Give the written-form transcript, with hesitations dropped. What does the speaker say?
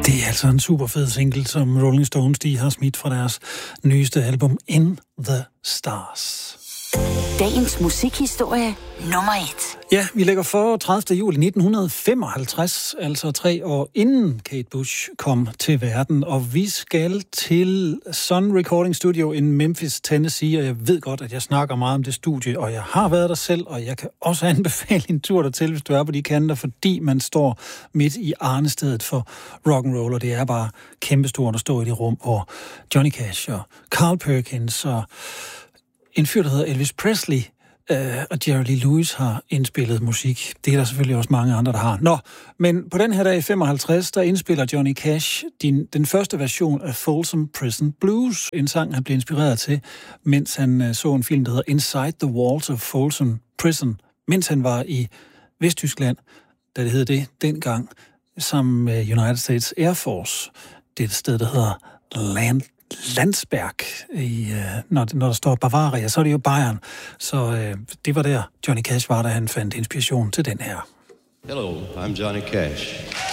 Det er altså en super fed single, som Rolling Stones de har smidt fra deres nyeste album In the Stars. Dagens musikhistorie nummer 1. Ja, vi lægger for 30. juli 1955, altså 3 år inden Kate Bush kom til verden, og vi skal til Sun Recording Studio i Memphis, Tennessee, og jeg ved godt, at jeg snakker meget om det studie, og jeg har været der selv, og jeg kan også anbefale en tur dertil, hvis du er på de kanter, fordi man står midt i arnestedet for rock'n'roll, og det er bare kæmpestort at stå i det rum, hvor Johnny Cash og Carl Perkins og en fyr, der hedder Elvis Presley og Jerry Lee Lewis har indspillet musik. Det er der selvfølgelig også mange andre, der har. Nå, men på den her dag i 55, der indspiller Johnny Cash den første version af Folsom Prison Blues, en sang, han blev inspireret til, mens han så en film, der hedder Inside the Walls of Folsom Prison, mens han var i Vesttyskland, da det hed det dengang, sammen med United States Air Force. Det er et sted, der hedder Landsberg, når der står Bavaria, så er det jo Bayern. Så det var der, Johnny Cash var, da han fandt inspiration til den her. Hello, I'm Johnny Cash.